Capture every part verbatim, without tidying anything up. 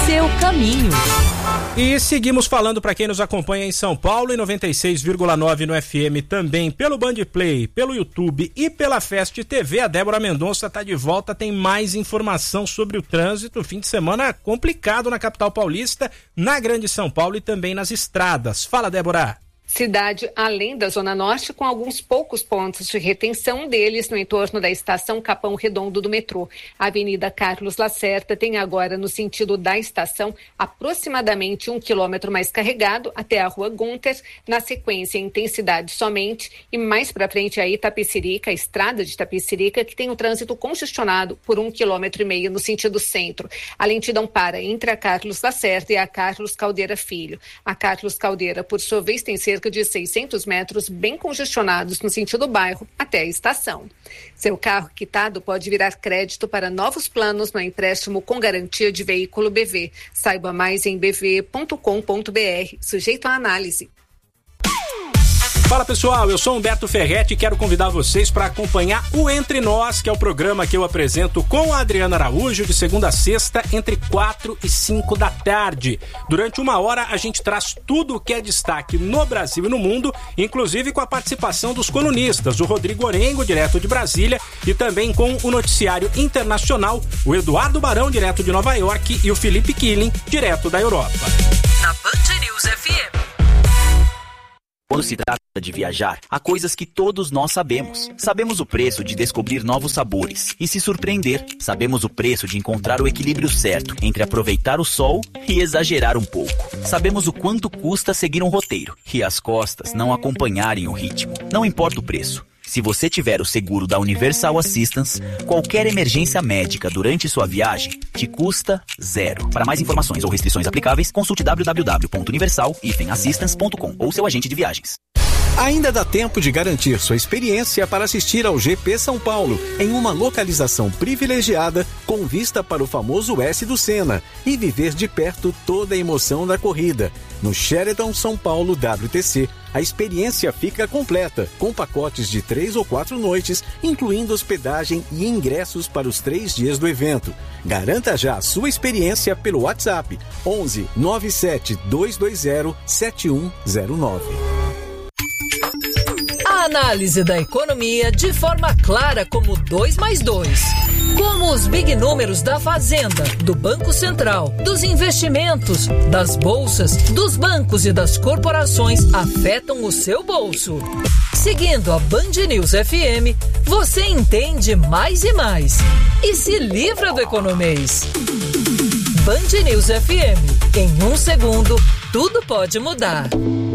seu caminho. E seguimos falando para quem nos acompanha em São Paulo, em noventa e seis vírgula nove no F M, também pelo Band Play, pelo YouTube e pela Fest T V. A Débora Mendonça está de volta, tem mais informação sobre o trânsito. Fim de semana complicado na capital paulista, na Grande São Paulo e também nas estradas. Fala, Débora. Cidade além da Zona Norte, com alguns poucos pontos de retenção, um deles no entorno da estação Capão Redondo do metrô. A Avenida Carlos Lacerda tem agora, no sentido da estação, aproximadamente um quilômetro mais carregado até a Rua Gunter, na sequência intensidade somente, e mais para frente a Itapecerica, a estrada de Itapecerica, que tem o trânsito congestionado por um quilômetro e meio no sentido centro. A lentidão para entre a Carlos Lacerda e a Carlos Caldeira Filho. A Carlos Caldeira, por sua vez, tem cerca de seiscentos metros bem congestionados no sentido bairro até a estação. Seu carro quitado pode virar crédito para novos planos no empréstimo com garantia de veículo B V. Saiba mais em b v ponto com ponto b r, sujeito à análise. Fala pessoal, eu sou Humberto Ferretti e quero convidar vocês para acompanhar o Entre Nós, que é o programa que eu apresento com a Adriana Araújo de segunda a sexta, entre quatro e cinco da tarde. Durante uma hora a gente traz tudo o que é destaque no Brasil e no mundo, inclusive com a participação dos colunistas, o Rodrigo Orengo, direto de Brasília, e também com o noticiário internacional, o Eduardo Barão, direto de Nova York, e o Felipe Killing, direto da Europa. Na Band News F M. Quando se trata de viajar, há coisas que todos nós sabemos. Sabemos o preço de descobrir novos sabores e se surpreender. Sabemos o preço de encontrar o equilíbrio certo entre aproveitar o sol e exagerar um pouco. Sabemos o quanto custa seguir um roteiro e as costas não acompanharem o ritmo. Não importa o preço. Se você tiver o seguro da Universal Assistance, qualquer emergência médica durante sua viagem te custa zero. Para mais informações ou restrições aplicáveis, consulte w w w ponto universal assistance ponto com ou seu agente de viagens. Ainda dá tempo de garantir sua experiência para assistir ao G P São Paulo, em uma localização privilegiada, com vista para o famoso S do Senna, e viver de perto toda a emoção da corrida. No Sheraton São Paulo W T C, a experiência fica completa, com pacotes de três ou quatro noites, incluindo hospedagem e ingressos para os três dias do evento. Garanta já a sua experiência pelo WhatsApp onze nove sete dois dois zero sete um zero nove. A análise da economia de forma clara como dois mais dois. Como os big números da Fazenda, do Banco Central, dos investimentos, das bolsas, dos bancos e das corporações afetam o seu bolso. Seguindo a Band News F M, você entende mais e mais. E se livra do economês. Band News F M. Em um segundo, tudo pode mudar.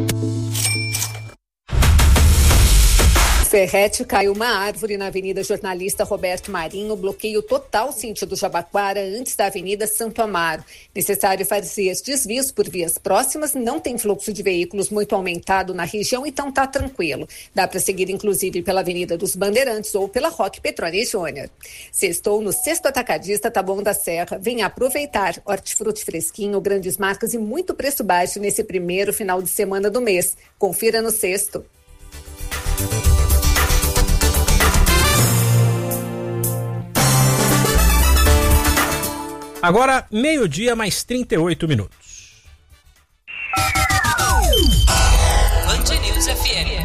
Ferretti, caiu uma árvore na Avenida Jornalista Roberto Marinho, bloqueio total sentido Jabaquara, antes da Avenida Santo Amaro. Necessário fazer desvios por vias próximas, não tem fluxo de veículos muito aumentado na região, então tá tranquilo. Dá para seguir inclusive pela Avenida dos Bandeirantes ou pela Roque Petroni Júnior. Sextou no Sexto Atacadista Taboão da Serra. Venha aproveitar hortifruti fresquinho, grandes marcas e muito preço baixo nesse primeiro final de semana do mês. Confira no Sexto. Agora, meio-dia mais trinta e oito minutos. Band News F M.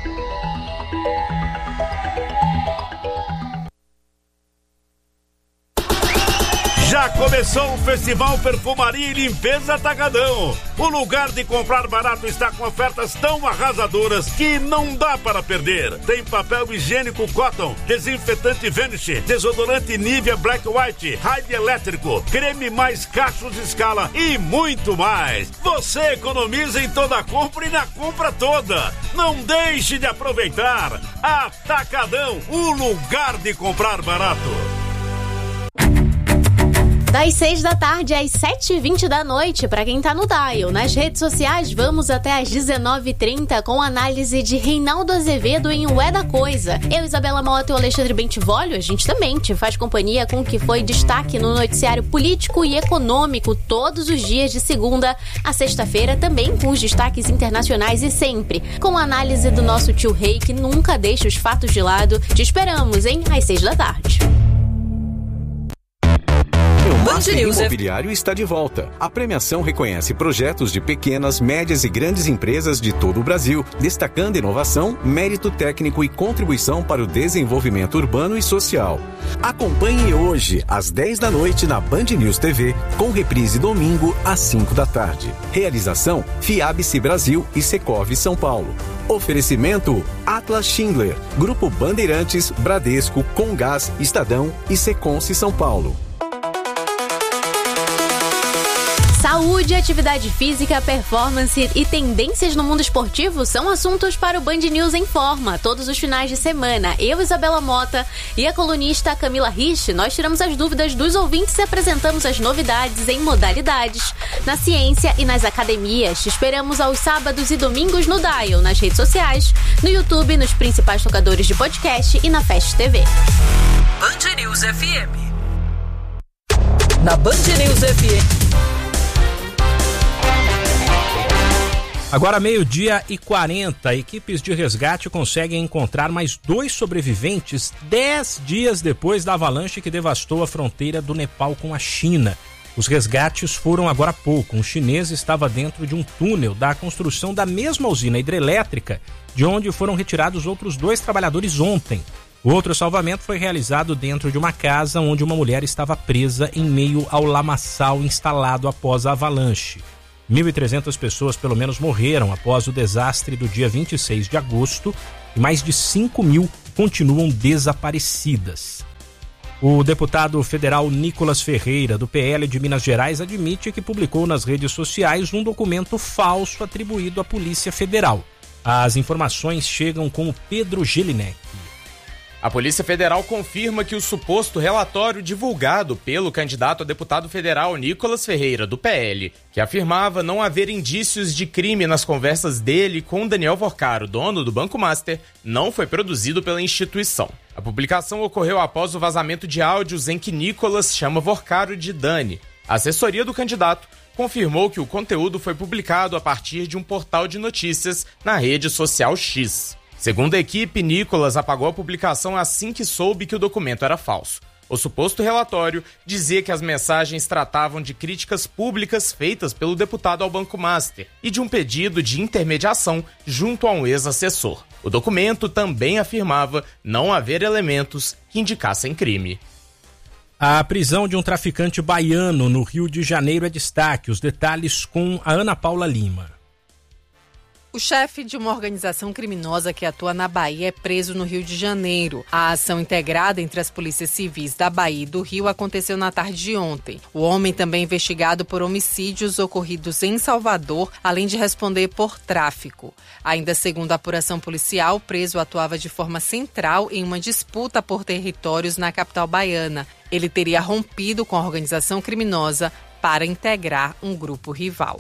Já começou o Festival Perfumaria e Limpeza Atacadão. O lugar de comprar barato está com ofertas tão arrasadoras que não dá para perder. Tem papel higiênico Cotton, desinfetante Vanish, desodorante Nivea Black White, Raid elétrico, creme mais cachos escala e muito mais. Você economiza em toda a compra e na compra toda. Não deixe de aproveitar. Atacadão, o lugar de comprar barato. Das seis da tarde às sete e vinte da noite, para quem tá no dial. Nas redes sociais, vamos até às dezenove e trinta com análise de Reinaldo Azevedo em O É da Coisa. Eu, Isabela Mota e o Alexandre Bentivolio, a gente também te faz companhia com o que foi destaque no noticiário político e econômico todos os dias de segunda a sexta-feira, também com os destaques internacionais e sempre com a análise do nosso tio Rei, que nunca deixa os fatos de lado. Te esperamos, hein? Às seis da tarde. Master News Imobiliário está de volta. A premiação reconhece projetos de pequenas, médias e grandes empresas de todo o Brasil, destacando inovação, mérito técnico e contribuição para o desenvolvimento urbano e social. Acompanhe hoje, às dez da noite, na Band News T V, com reprise domingo, às cinco da tarde. Realização Fiabice Brasil e Secov São Paulo. Oferecimento Atlas Schindler, Grupo Bandeirantes, Bradesco, Comgás, Estadão e Seconce São Paulo. Saúde, atividade física, performance e tendências no mundo esportivo são assuntos para o Band News em Forma. Todos os finais de semana, eu, Isabela Mota, e a colunista Camila Rich, nós tiramos as dúvidas dos ouvintes e apresentamos as novidades em modalidades, na ciência e nas academias. Te esperamos aos sábados e domingos no Dial, nas redes sociais, no YouTube, nos principais tocadores de podcast e na Fast T V. Band News F M. Na Band News F M. Agora, meio-dia e quarenta, equipes de resgate conseguem encontrar mais dois sobreviventes dez dias depois da avalanche que devastou a fronteira do Nepal com a China. Os resgates foram agora há pouco. Um chinês estava dentro de um túnel da construção da mesma usina hidrelétrica, de onde foram retirados outros dois trabalhadores ontem. O outro salvamento foi realizado dentro de uma casa onde uma mulher estava presa em meio ao lamaçal instalado após a avalanche. mil e trezentas pessoas pelo menos morreram após o desastre do dia vinte e seis de agosto e mais de cinco mil continuam desaparecidas. O deputado federal Nicolas Ferreira, do P L de Minas Gerais, admite que publicou nas redes sociais um documento falso atribuído à Polícia Federal. As informações chegam com o Pedro Gelinek. A Polícia Federal confirma que o suposto relatório divulgado pelo candidato a deputado federal Nicolas Ferreira, do P L, que afirmava não haver indícios de crime nas conversas dele com Daniel Vorcaro, dono do Banco Master, não foi produzido pela instituição. A publicação ocorreu após o vazamento de áudios em que Nicolas chama Vorcaro de Dani. A assessoria do candidato confirmou que o conteúdo foi publicado a partir de um portal de notícias na rede social X. Segundo a equipe, Nicolas apagou a publicação assim que soube que o documento era falso. O suposto relatório dizia que as mensagens tratavam de críticas públicas feitas pelo deputado ao Banco Master e de um pedido de intermediação junto a um ex-assessor. O documento também afirmava não haver elementos que indicassem crime. A prisão de um traficante baiano no Rio de Janeiro é destaque. Os detalhes com a Ana Paula Lima. O chefe de uma organização criminosa que atua na Bahia é preso no Rio de Janeiro. A ação integrada entre as polícias civis da Bahia e do Rio aconteceu na tarde de ontem. O homem também é investigado por homicídios ocorridos em Salvador, além de responder por tráfico. Ainda segundo a apuração policial, o preso atuava de forma central em uma disputa por territórios na capital baiana. Ele teria rompido com a organização criminosa para integrar um grupo rival.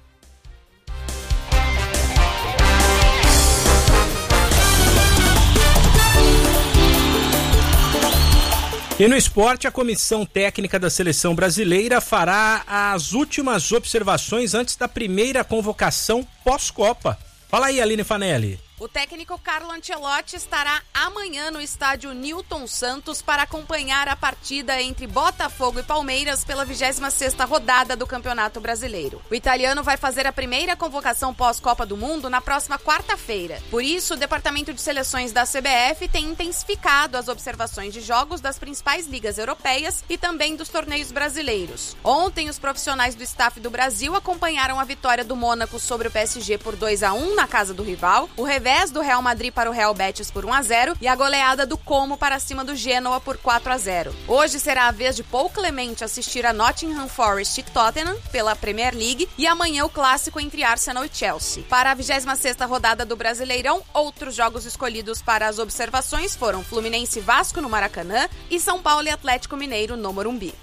E no esporte, a comissão técnica da seleção brasileira fará as últimas observações antes da primeira convocação pós-Copa. Fala aí, Aline Fanelli. O técnico Carlo Ancelotti estará amanhã no estádio Newton Santos para acompanhar a partida entre Botafogo e Palmeiras pela vigésima sexta rodada do Campeonato Brasileiro. O italiano vai fazer a primeira convocação pós-Copa do Mundo na próxima quarta-feira. Por isso, o Departamento de Seleções da C B F tem intensificado as observações de jogos das principais ligas europeias e também dos torneios brasileiros. Ontem, os profissionais do staff do Brasil acompanharam a vitória do Mônaco sobre o P S G por dois a um na casa do rival, o revés do Real Madrid para o Real Betis por um a zero e a goleada do Como para cima do Genoa por quatro a zero. Hoje será a vez de Paul Clemente assistir a Nottingham Forest e Tottenham pela Premier League e amanhã o clássico entre Arsenal e Chelsea. Para a vigésima sexta rodada do Brasileirão, outros jogos escolhidos para as observações foram Fluminense e Vasco no Maracanã e São Paulo e Atlético Mineiro no Morumbi.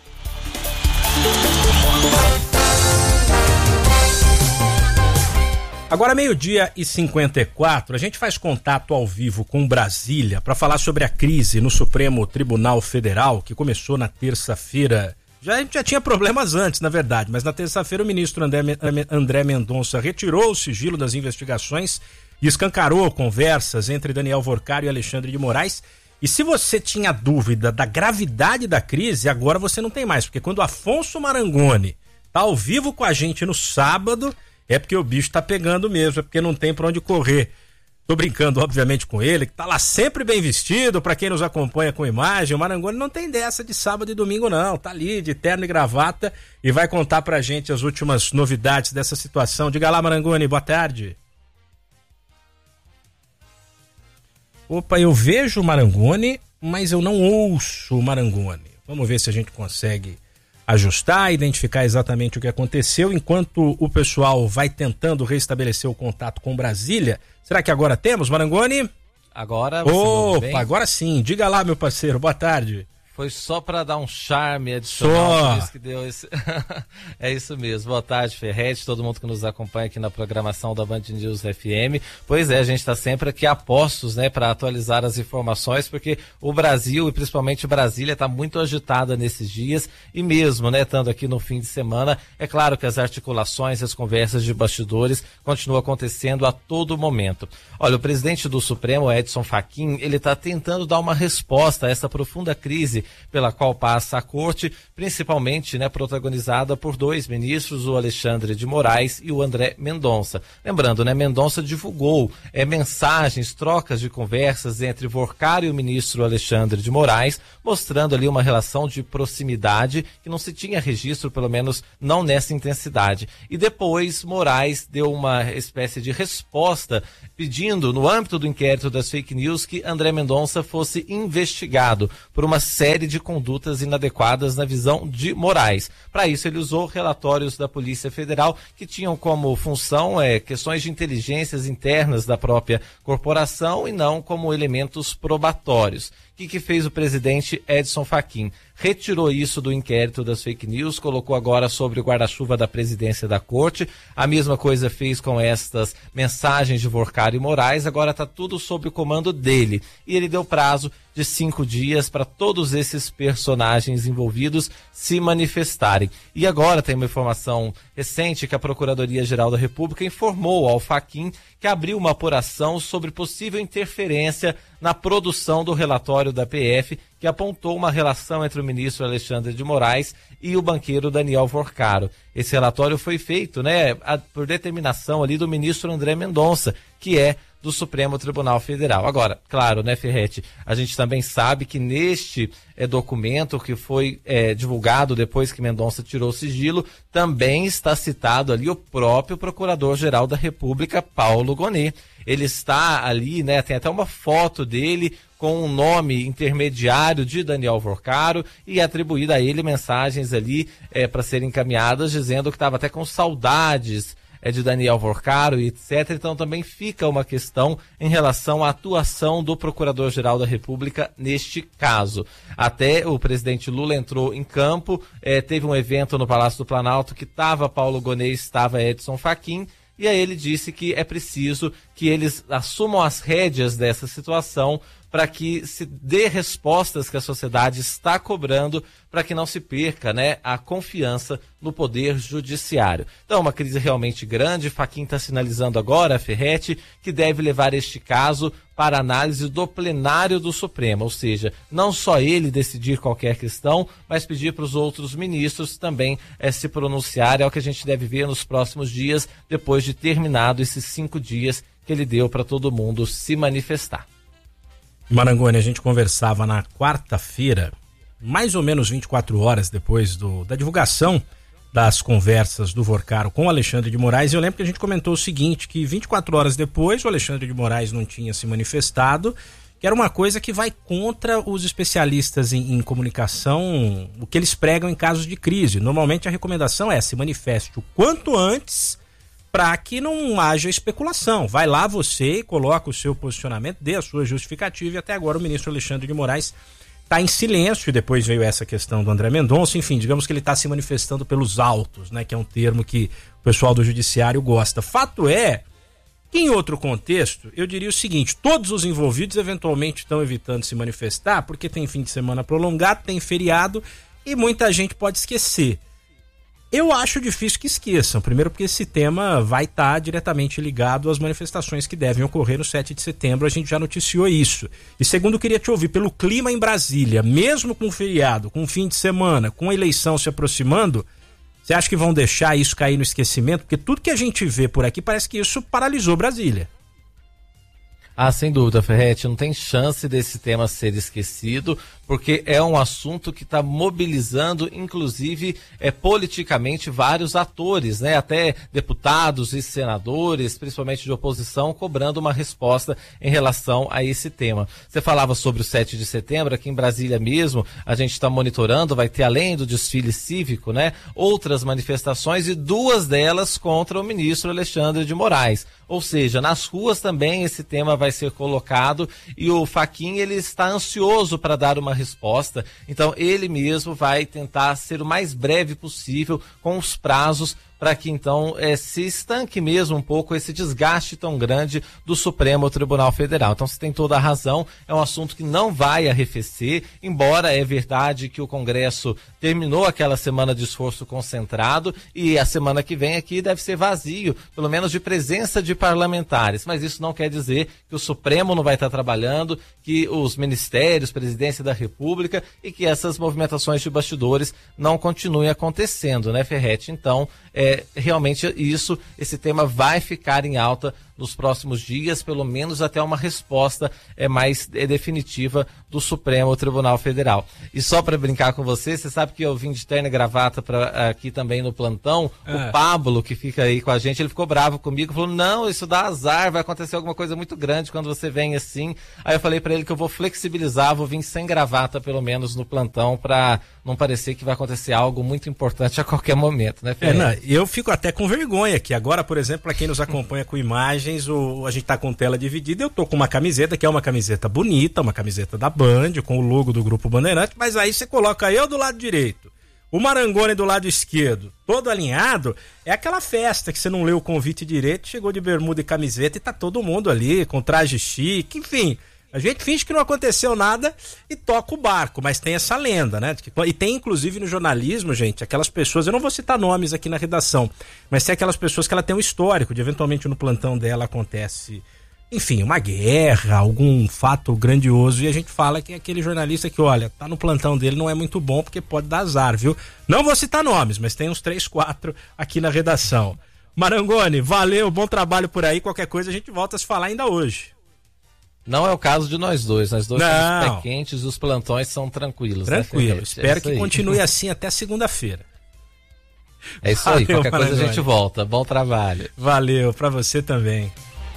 Agora, meio-dia e cinquenta e quatro, a gente faz contato ao vivo com Brasília para falar sobre a crise no Supremo Tribunal Federal, que começou na terça-feira. Já, a gente já tinha problemas antes, na verdade, mas na terça-feira o ministro André, André Mendonça retirou o sigilo das investigações e escancarou conversas entre Daniel Vorcaro e Alexandre de Moraes, E se você tinha dúvida da gravidade da crise, agora você não tem mais, porque quando o Afonso Marangoni tá ao vivo com a gente no sábado, é porque o bicho tá pegando mesmo, é porque não tem pra onde correr. Tô brincando, obviamente, com ele, que tá lá sempre bem vestido, pra quem nos acompanha com imagem. O Marangoni não tem dessa de sábado e domingo, não. Tá ali, de terno e gravata, e vai contar pra gente as últimas novidades dessa situação. Diga lá, Marangoni, boa tarde. Opa, eu vejo o Marangoni, mas eu não ouço o Marangoni. Vamos ver se a gente consegue ajustar, identificar exatamente o que aconteceu, enquanto o pessoal vai tentando restabelecer o contato com Brasília. Será que agora temos, Marangoni? Agora você Opa, bem? Agora sim. Diga lá, meu parceiro, boa tarde. Foi só para dar um charme adicional, só. Por isso que deu esse... É isso mesmo. Boa tarde, Ferretti, todo mundo que nos acompanha aqui na programação da Band News F M. Pois é, a gente está sempre aqui a postos, né, para atualizar as informações, porque o Brasil e principalmente Brasília está muito agitada nesses dias e mesmo, né, estando aqui no fim de semana, é claro que as articulações, as conversas de bastidores continuam acontecendo a todo momento. Olha, o presidente do Supremo, Edson Fachin, ele está tentando dar uma resposta a essa profunda crise pela qual passa a corte, principalmente, né, protagonizada por dois ministros, o Alexandre de Moraes e o André Mendonça. Lembrando, né, Mendonça divulgou é, mensagens, trocas de conversas entre Vorcaro e o ministro Alexandre de Moraes, mostrando ali uma relação de proximidade que não se tinha registro, pelo menos não nessa intensidade. E depois Moraes deu uma espécie de resposta pedindo, no âmbito do inquérito das fake news, que André Mendonça fosse investigado por uma série de condutas inadequadas na visão de Moraes. Para isso, ele usou relatórios da Polícia Federal que tinham como função é, questões de inteligências internas da própria corporação e não como elementos probatórios. O que, que fez o presidente Edson Fachin? Retirou isso do inquérito das fake news, colocou agora sobre o guarda-chuva da presidência da corte. A mesma coisa fez com estas mensagens de Vorcaro e Moraes, agora está tudo sob o comando dele. E ele deu prazo de cinco dias para todos esses personagens envolvidos se manifestarem. E agora tem uma informação recente que a Procuradoria-Geral da República informou ao Fachin que abriu uma apuração sobre possível interferência na produção do relatório da P F, que apontou uma relação entre o ministro Alexandre de Moraes e o banqueiro Daniel Vorcaro. Esse relatório foi feito, né, por determinação ali do ministro André Mendonça, que é do Supremo Tribunal Federal. Agora, claro, né, Ferretti, a gente também sabe que neste é, documento que foi é, divulgado depois que Mendonça tirou o sigilo, também está citado ali o próprio Procurador-Geral da República, Paulo Gonet. Ele está ali, né, tem até uma foto dele com o um nome intermediário de Daniel Vorcaro e atribuída a ele mensagens ali é, para serem encaminhadas, dizendo que estava até com saudades é, de Daniel Vorcaro e etcétera. Então também fica uma questão em relação à atuação do Procurador-Geral da República neste caso. Até o presidente Lula entrou em campo, é, teve um evento no Palácio do Planalto que estava Paulo Gonet, estava Edson Fachin, e aí ele disse que é preciso que eles assumam as rédeas dessa situação para que se dê respostas que a sociedade está cobrando, para que não se perca, né, a confiança no poder judiciário. Então, uma crise realmente grande. Fachin está sinalizando agora, Ferretti, que deve levar este caso para análise do plenário do Supremo, ou seja, não só ele decidir qualquer questão, mas pedir para os outros ministros também é, se pronunciarem. É o que a gente deve ver nos próximos dias, depois de terminado esses cinco dias que ele deu para todo mundo se manifestar. Marangoni, a gente conversava na quarta-feira, mais ou menos vinte e quatro horas depois do, da divulgação das conversas do Vorcaro com o Alexandre de Moraes, e eu lembro que a gente comentou o seguinte, que vinte e quatro horas depois o Alexandre de Moraes não tinha se manifestado, que era uma coisa que vai contra os especialistas em, em comunicação, o que eles pregam em casos de crise. Normalmente a recomendação é se manifeste o quanto antes, para que não haja especulação. Vai lá você, coloca o seu posicionamento, dê a sua justificativa, e até agora o ministro Alexandre de Moraes está em silêncio, e depois veio essa questão do André Mendonça. Enfim, digamos que ele está se manifestando pelos autos, né, que é um termo que o pessoal do judiciário gosta. Fato é que, em outro contexto, eu diria o seguinte: todos os envolvidos eventualmente estão evitando se manifestar, porque tem fim de semana prolongado, tem feriado, e muita gente pode esquecer. Eu acho difícil que esqueçam. Primeiro porque esse tema vai estar tá diretamente ligado às manifestações que devem ocorrer no sete de setembro, a gente já noticiou isso. E segundo, eu queria te ouvir, pelo clima em Brasília, mesmo com o feriado, com o fim de semana, com a eleição se aproximando, você acha que vão deixar isso cair no esquecimento? Porque tudo que a gente vê por aqui parece que isso paralisou Brasília. Ah, sem dúvida, Ferretti, não tem chance desse tema ser esquecido, porque é um assunto que está mobilizando, inclusive, é, politicamente, vários atores, né? Até deputados e senadores, principalmente de oposição, cobrando uma resposta em relação a esse tema. Você falava sobre o sete de setembro, aqui em Brasília mesmo, a gente está monitorando, vai ter, além do desfile cívico, né, outras manifestações, e duas delas contra o ministro Alexandre de Moraes. Ou seja, nas ruas também esse tema vai ser colocado, e o Fachin, ele está ansioso para dar uma resposta, então ele mesmo vai tentar ser o mais breve possível com os prazos para que então eh, se estanque mesmo um pouco esse desgaste tão grande do Supremo Tribunal Federal. Então você tem toda a razão, é um assunto que não vai arrefecer, embora é verdade que o Congresso terminou aquela semana de esforço concentrado e a semana que vem aqui deve ser vazio, pelo menos de presença de parlamentares, mas isso não quer dizer que o Supremo não vai estar trabalhando, que os ministérios, presidência da República, e que essas movimentações de bastidores não continuem acontecendo, né, Ferretti? Então, é, realmente isso, esse tema vai ficar em alta nos próximos dias, pelo menos até uma resposta é, mais é, definitiva do Supremo Tribunal Federal. E só para brincar com você, você sabe que eu vim de terno e gravata pra, aqui também no plantão, é. O Pablo, que fica aí com a gente, ele ficou bravo comigo, falou, não, isso dá azar, vai acontecer alguma coisa muito grande quando você vem assim. Aí eu falei para ele que eu vou flexibilizar, vou vir sem gravata pelo menos no plantão, para não parecer que vai acontecer algo muito importante a qualquer momento, né, Fernando? É, não, eu fico até com vergonha que agora, por exemplo, para quem nos acompanha com imagens, o, a gente tá com tela dividida, eu tô com uma camiseta que é uma camiseta bonita, uma camiseta da Band, com o logo do Grupo Bandeirante, mas aí você coloca eu do lado direito, o Marangoni do lado esquerdo, todo alinhado, é aquela festa que você não leu o convite direito, chegou de bermuda e camiseta e tá todo mundo ali com traje chique, enfim. A gente finge que não aconteceu nada e toca o barco, mas tem essa lenda, né? E tem inclusive no jornalismo, gente, aquelas pessoas, eu não vou citar nomes aqui na redação, mas tem aquelas pessoas que ela tem um histórico de eventualmente no plantão dela acontece, enfim, uma guerra, algum fato grandioso, e a gente fala que é aquele jornalista que, olha, tá no plantão dele, não é muito bom porque pode dar azar, viu? Não vou citar nomes, mas tem uns três, quatro aqui na redação. Marangoni, valeu, bom trabalho por aí, qualquer coisa a gente volta a se falar ainda hoje. Não é o caso de nós dois, nós dois não. somos pé quentes e os plantões são tranquilos. Tranquilo, né, espero é que aí. Continue assim até segunda-feira. É isso Valeu, aí, qualquer Marangoni. Coisa a gente volta, bom trabalho. Valeu, pra você também.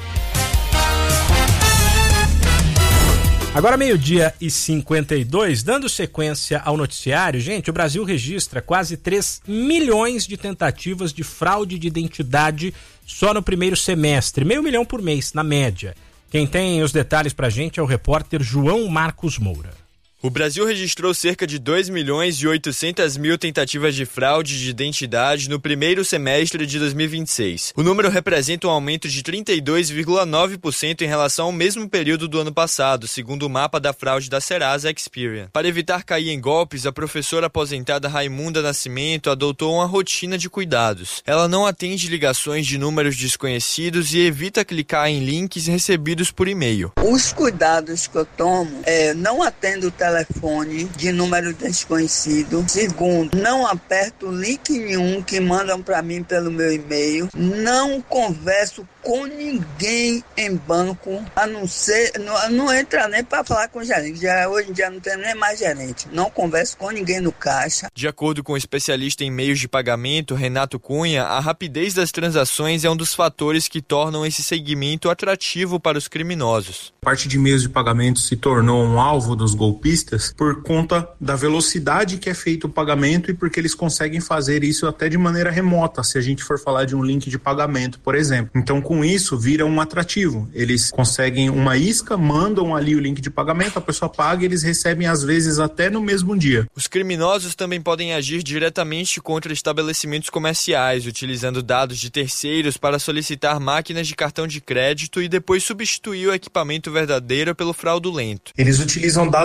Agora meio-dia e cinquenta e dois, dando sequência ao noticiário, gente, o Brasil registra quase três milhões de tentativas de fraude de identidade só no primeiro semestre, meio milhão por mês, na média. Quem tem os detalhes pra gente é o repórter João Marcos Moura. O Brasil registrou cerca de dois milhões e oitocentas mil tentativas de fraude de identidade no primeiro semestre de dois mil e vinte e seis. O número representa um aumento de trinta e dois vírgula nove por cento em relação ao mesmo período do ano passado, segundo o mapa da fraude da Serasa Experian. Para evitar cair em golpes, a professora aposentada Raimunda Nascimento adotou uma rotina de cuidados. Ela não atende ligações de números desconhecidos e evita clicar em links recebidos por e-mail. Os cuidados que eu tomo é não atendo o telefone telefone de número desconhecido. Segundo, não aperto link nenhum que mandam para mim pelo meu e-mail. Não converso com ninguém em banco, a não ser, não, não entra nem para falar com o gerente. Já, hoje em dia não tem nem mais gerente. Não converso com ninguém no caixa. De acordo com o especialista em meios de pagamento, Renato Cunha, a rapidez das transações é um dos fatores que tornam esse segmento atrativo para os criminosos. A parte de meios de pagamento se tornou um alvo dos golpistas por conta da velocidade que é feito o pagamento e porque eles conseguem fazer isso até de maneira remota, se a gente for falar de um link de pagamento, por exemplo. Então, com isso, vira um atrativo. Eles conseguem uma isca, mandam ali o link de pagamento, a pessoa paga e eles recebem, às vezes, até no mesmo dia. Os criminosos também podem agir diretamente contra estabelecimentos comerciais, utilizando dados de terceiros para solicitar máquinas de cartão de crédito e depois substituir o equipamento verdadeiro pelo fraudulento. Eles utilizam dados de terceiros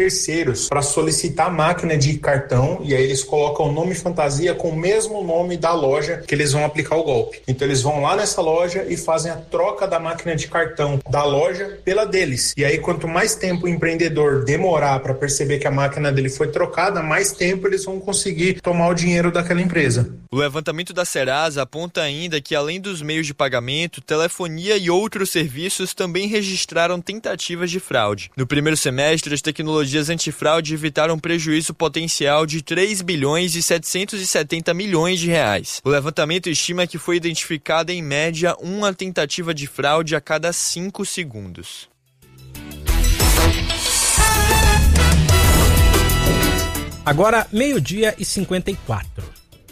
terceiros para solicitar máquina de cartão, e aí eles colocam o nome fantasia com o mesmo nome da loja que eles vão aplicar o golpe. Então eles vão lá nessa loja e fazem a troca da máquina de cartão da loja pela deles. E aí quanto mais tempo o empreendedor demorar para perceber que a máquina dele foi trocada, mais tempo eles vão conseguir tomar o dinheiro daquela empresa. O levantamento da Serasa aponta ainda que, além dos meios de pagamento, telefonia e outros serviços também registraram tentativas de fraude. No primeiro semestre, as tecnologias antifraude evitaram um prejuízo potencial de três bilhões e setecentos e setenta milhões de reais. O levantamento estima que foi identificada, em média, uma tentativa de fraude a cada cinco segundos. Agora, meio-dia e cinquenta e quatro.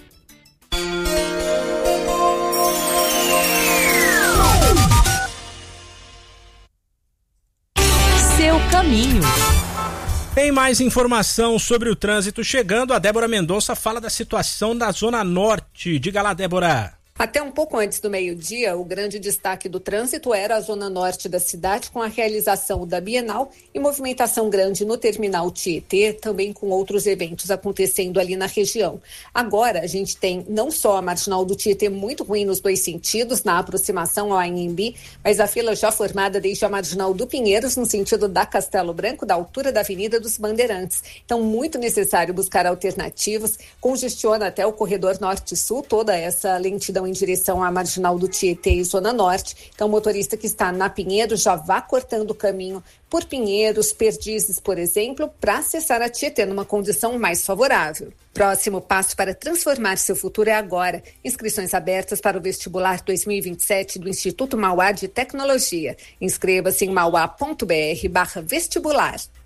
Seu caminho. Tem mais informação sobre o trânsito chegando. A Débora Mendonça fala da situação da Zona Norte. Diga lá, Débora. Até um pouco antes do meio-dia, o grande destaque do trânsito era a zona norte da cidade, com a realização da Bienal e movimentação grande no terminal Tietê, também com outros eventos acontecendo ali na região. Agora, a gente tem não só a marginal do Tietê muito ruim nos dois sentidos, na aproximação ao Anhembi, mas a fila já formada desde a marginal do Pinheiros, no sentido da Castelo Branco, da altura da Avenida dos Bandeirantes. Então, muito necessário buscar alternativas. Congestiona até o corredor norte-sul, toda essa lentidão em direção à marginal do Tietê e Zona Norte. Então, o motorista que está na Pinheiros já vá cortando o caminho por Pinheiros, Perdizes, por exemplo, para acessar a Tietê numa condição mais favorável. Próximo passo para transformar seu futuro é agora. Inscrições abertas para o vestibular dois mil e vinte e sete do Instituto Mauá de Tecnologia. Inscreva-se em mauá ponto br barra vestibular.